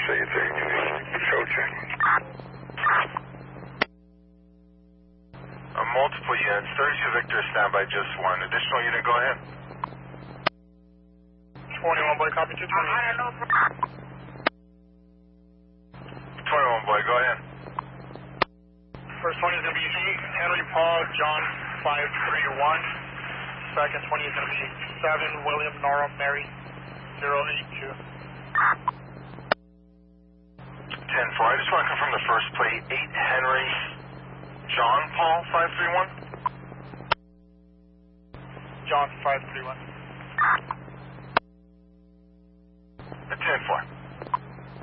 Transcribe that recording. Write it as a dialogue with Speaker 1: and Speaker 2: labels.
Speaker 1: say you're taking control check.
Speaker 2: Multiple units, 32 Victor, stand by just one. Additional unit, go ahead.
Speaker 3: 21 boy, copy 220.
Speaker 2: 21 boy, go ahead.
Speaker 3: First 20 is going to be Henry Paul, John 531. Second 20 is going to be 7 William Nora Mary 082.
Speaker 2: 10-4, I just want to confirm the first plate, 8 Henry John Paul 531.
Speaker 3: John 531.
Speaker 2: 10-4.